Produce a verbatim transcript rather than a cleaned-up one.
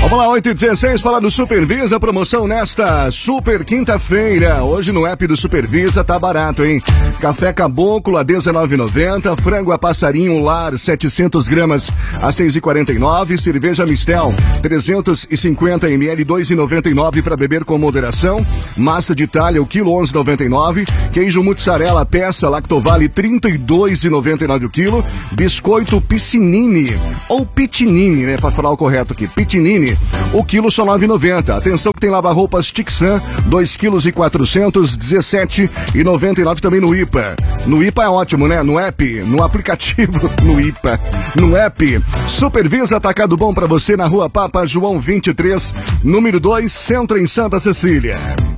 Vamos lá, oito e dezesseis, falar do Supervisa, promoção nesta super quinta-feira. Hoje no app do Supervisa tá barato, hein? Café Caboclo a dezenove reais e noventa centavos, frango a passarinho lar setecentas gramas a seis reais e quarenta e nove centavos, cerveja Mistel trezentos e cinquenta mililitros, dois reais e noventa e nove centavos para beber com moderação, massa de Itália o quilo onze reais e noventa e nove centavos, queijo mussarela peça Lactovale trinta e dois reais e noventa e nove centavos o quilo, biscoito Piscinini ou Pitinini, né, para falar o correto aqui, Pitinini, o quilo só nove reais e noventa centavos. Atenção que tem lava-roupas Tixan, dois quilos e quatrocentos, dezessete reais e noventa e nove centavos também no I P A. No I P A é ótimo, né? No app, no aplicativo, no I P A, no app. Supervisa Atacado Bom para você na Rua Papa João vinte e três, número dois, Centro em Santa Cecília.